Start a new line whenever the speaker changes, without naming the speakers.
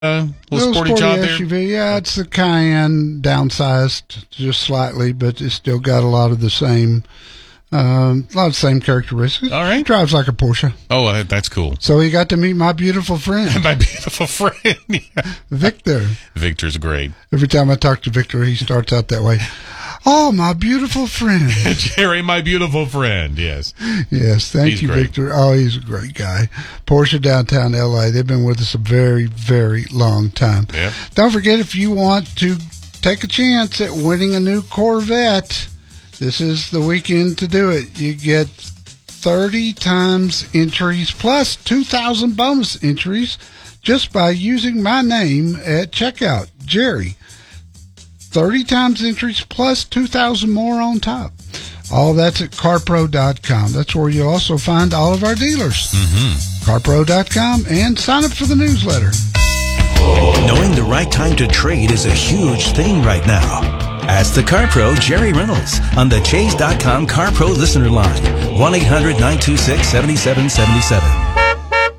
little sporty job there?
SUV. Yeah, it's the Cayenne downsized just slightly, but it's still got a lot of the same characteristics.
All right.
It drives like a Porsche.
Oh, that's cool.
So he got to meet my beautiful friend.
My beautiful friend. Yeah.
Victor.
Victor's great.
Every time I talk to Victor, he starts out that way. Oh, my beautiful friend.
Jerry, my beautiful friend, yes.
Yes, thank you,
great.
Victor. Oh, he's a great guy. Porsche downtown L.A., they've been with us a very, very long time.
Yep.
Don't forget, if you want to take a chance at winning a new Corvette, this is the weekend to do it. You get 30 times entries plus 2,000 bonus entries just by using my name at checkout, Jerry. 30 times entries plus 2,000 more on top. All that's at carpro.com. That's where you'll also find all of our dealers. Carpro.com, and sign up for the newsletter.
Knowing the right time to trade is a huge thing right now. Ask the CarPro Jerry Reynolds on the Chase.com CarPro listener line, 1-800-926-7777.